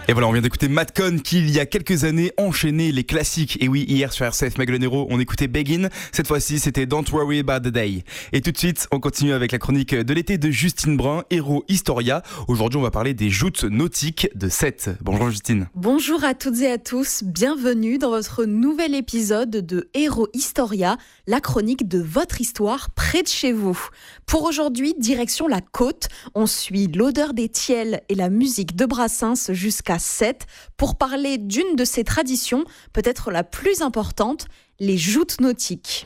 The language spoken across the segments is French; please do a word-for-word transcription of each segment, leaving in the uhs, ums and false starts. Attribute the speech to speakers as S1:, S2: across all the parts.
S1: Et voilà, on vient d'écouter Madcon qui, il y a quelques années, enchaînait les classiques. Et oui, hier sur R C F Maguelone Héros, on écoutait Begin. Cette fois-ci, c'était Don't Worry About the Day. Et tout de suite, on continue avec la chronique de l'été de Justine Brun, Héros Historia. Aujourd'hui, on va parler des joutes nautiques de Sète. Bonjour Justine.
S2: Bonjour à toutes et à tous. Bienvenue dans votre nouvel épisode de Héros Historia, la chronique de votre histoire près de chez vous. Pour aujourd'hui, direction la côte. On suit l'odeur des tiels et la musique de Brassens jusqu'à Sète pour parler d'une de ces traditions, peut-être la plus importante, les joutes nautiques.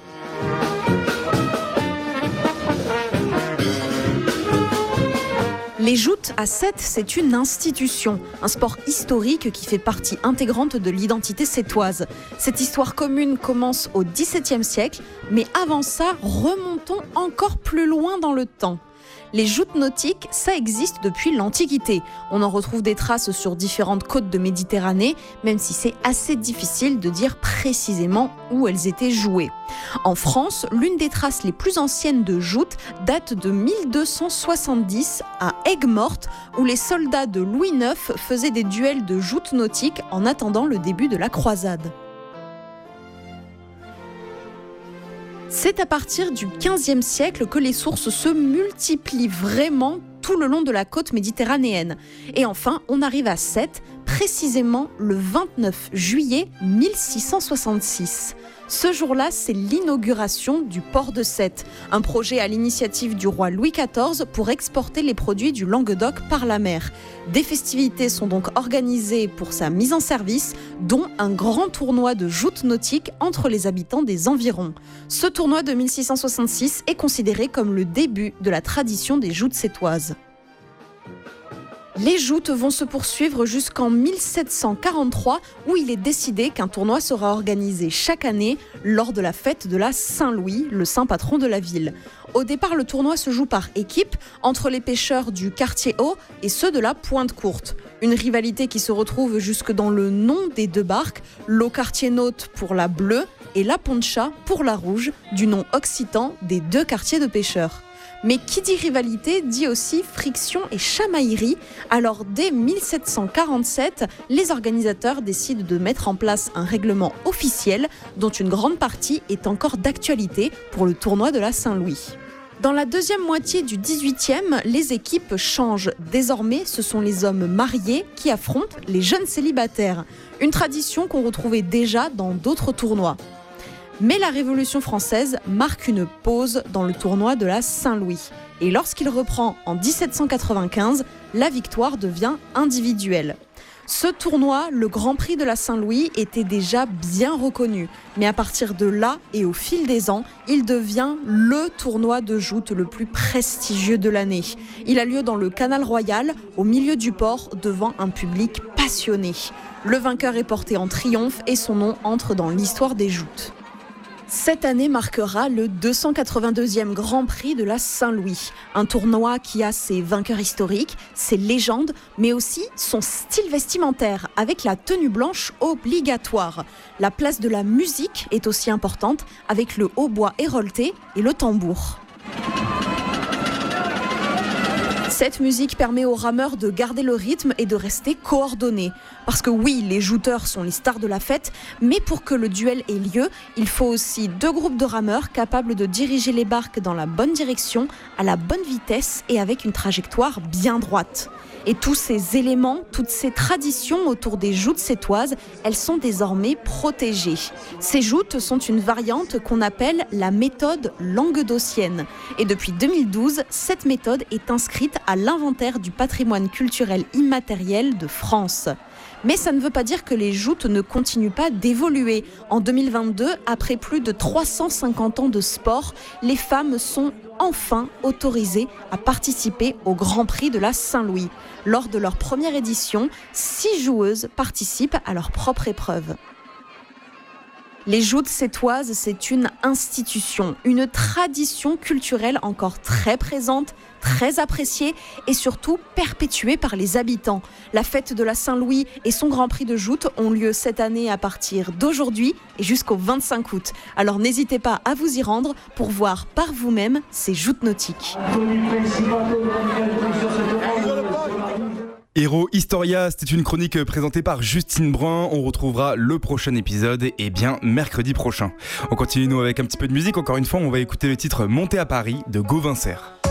S2: Les joutes à Sète, c'est une institution, un sport historique qui fait partie intégrante de l'identité sétoise. Cette histoire commune commence au dix-septième siècle, mais avant ça, remontons encore plus loin dans le temps. Les joutes nautiques, ça existe depuis l'Antiquité. On en retrouve des traces sur différentes côtes de Méditerranée, même si c'est assez difficile de dire précisément où elles étaient jouées. En France, l'une des traces les plus anciennes de joutes date de mille deux cent soixante-dix à Aigues-Mortes, où les soldats de Louis neuf faisaient des duels de joutes nautiques en attendant le début de la croisade. C'est à partir du quinzième siècle que les sources se multiplient vraiment tout le long de la côte méditerranéenne. Et enfin, on arrive à Sète, précisément le vingt-neuf juillet mille six cent soixante-six. Ce jour-là, c'est l'inauguration du port de Sète, un projet à l'initiative du roi Louis quatorze pour exporter les produits du Languedoc par la mer. Des festivités sont donc organisées pour sa mise en service, dont un grand tournoi de joutes nautiques entre les habitants des environs. Ce tournoi de mille six cent soixante-six est considéré comme le début de la tradition des joutes sétoises. Les joutes vont se poursuivre jusqu'en mille sept cent quarante-trois, où il est décidé qu'un tournoi sera organisé chaque année lors de la fête de la Saint-Louis, le saint patron de la ville. Au départ, le tournoi se joue par équipe entre les pêcheurs du quartier haut et ceux de la Pointe courte. Une rivalité qui se retrouve jusque dans le nom des deux barques, l'eau quartier Naute pour la bleue et la Poncha pour la rouge, du nom occitan des deux quartiers de pêcheurs. Mais qui dit rivalité dit aussi friction et chamaillerie. Alors dès mille sept cent quarante-sept, les organisateurs décident de mettre en place un règlement officiel dont une grande partie est encore d'actualité pour le tournoi de la Saint-Louis. Dans la deuxième moitié du dix-huitième, les équipes changent. Désormais, ce sont les hommes mariés qui affrontent les jeunes célibataires. Une tradition qu'on retrouvait déjà dans d'autres tournois. Mais la Révolution française marque une pause dans le tournoi de la Saint-Louis. Et lorsqu'il reprend en dix-sept cent quatre-vingt-quinze, la victoire devient individuelle. Ce tournoi, le Grand Prix de la Saint-Louis, était déjà bien reconnu. Mais à partir de là et au fil des ans, il devient le tournoi de joutes le plus prestigieux de l'année. Il a lieu dans le Canal Royal, au milieu du port, devant un public passionné. Le vainqueur est porté en triomphe et son nom entre dans l'histoire des joutes. Cette année marquera le deux cent quatre-vingt-deuxième Grand Prix de la Saint-Louis, un tournoi qui a ses vainqueurs historiques, ses légendes, mais aussi son style vestimentaire, avec la tenue blanche obligatoire. La place de la musique est aussi importante, avec le hautbois hérolté et le tambour. Cette musique permet aux rameurs de garder le rythme et de rester coordonnés. Parce que oui, les jouteurs sont les stars de la fête, mais pour que le duel ait lieu, il faut aussi deux groupes de rameurs capables de diriger les barques dans la bonne direction, à la bonne vitesse et avec une trajectoire bien droite. Et tous ces éléments, toutes ces traditions autour des joutes sétoises, elles sont désormais protégées. Ces joutes sont une variante qu'on appelle la méthode languedocienne. Et depuis deux mille douze, cette méthode est inscrite à l'inventaire du patrimoine culturel immatériel de France. Mais ça ne veut pas dire que les joutes ne continuent pas d'évoluer. En deux mille vingt-deux, après plus de trois cent cinquante ans de sport, les femmes sont enfin autorisées à participer au Grand Prix de la Saint-Louis. Lors de leur première édition, six joueuses participent à leur propre épreuve. Les joutes sétoises, c'est une institution, une tradition culturelle encore très présente, très appréciée et surtout perpétuée par les habitants. La fête de la Saint-Louis et son Grand Prix de joutes ont lieu cette année à partir d'aujourd'hui et jusqu'au vingt-cinq août. Alors n'hésitez pas à vous y rendre pour voir par vous-même ces joutes nautiques.
S1: Héros Historia, c'était une chronique présentée par Justine Brun. On retrouvera le prochain épisode, et bien mercredi prochain. On continue nous avec un petit peu de musique. Encore une fois, on va écouter le titre Monter à Paris de Gauvin Serre.